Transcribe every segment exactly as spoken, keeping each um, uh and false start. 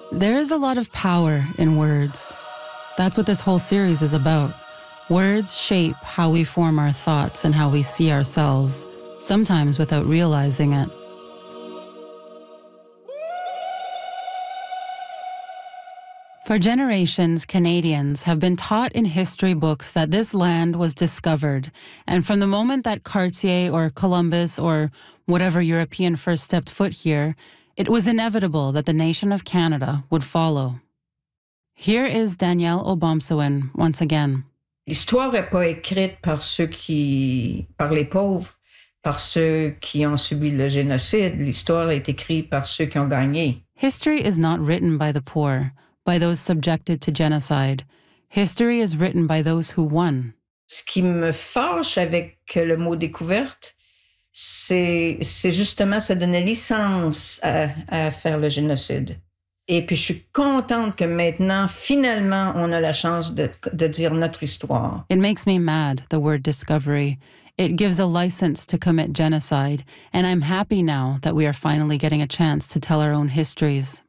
There is a lot of power in words. That's what this whole series is about. Words shape how we form our thoughts and how we see ourselves, sometimes without realizing it. For generations, Canadians have been taught in history books that this land was discovered, and from the moment that Cartier or Columbus or whatever European first stepped foot here, it was inevitable that the nation of Canada would follow. Here is Danielle Obomsawin once again. L'histoire n'est pas écrite par ceux qui, par les pauvres, par ceux qui ont subi le génocide. L'histoire est écrite par ceux qui ont gagné. History is not written by the poor, by those subjected to genocide. History is written by those who won. Ce qui me fâche avec le mot découverte, c'est, c'est justement ça donne licence à, à faire le génocide. Et puis je suis contente que maintenant, finalement, on a la chance de, de dire notre histoire. It makes me mad, the word discovery. It gives a license to commit genocide, and I'm happy now that we are finally getting a chance to tell our own histories.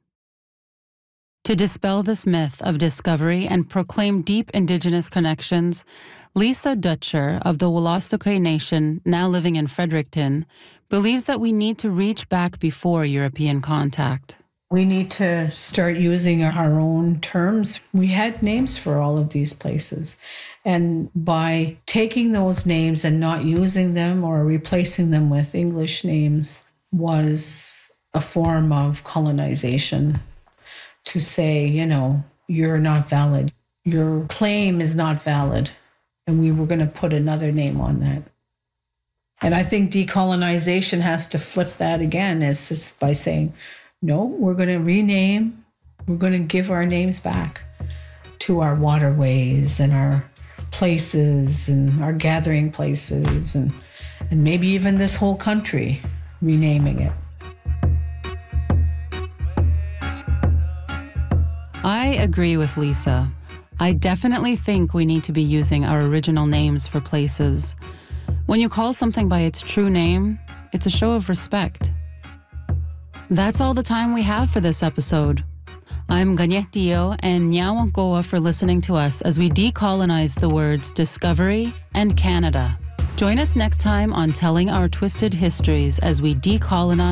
To dispel this myth of discovery and proclaim deep Indigenous connections, Lisa Dutcher of the Wolastoqey Nation, now living in Fredericton, believes that we need to reach back before European contact. We need to start using our own terms. We had names for all of these places. And by taking those names and not using them or replacing them with English names was a form of colonization. To say, you know, you're not valid. Your claim is not valid. And we were going to put another name on that. And I think decolonization has to flip that again, is just by saying, no, we're going to rename, we're going to give our names back to our waterways and our places and our gathering places and, and maybe even this whole country, renaming it. I agree with Lisa. I definitely think we need to be using our original names for places. When you call something by its true name, it's a show of respect. That's all the time we have for this episode. I'm Ganyet Dio and Nyawa Goa for listening to us as we decolonize the words discovery and Canada. Join us next time on Telling Our Twisted Histories as we decolonize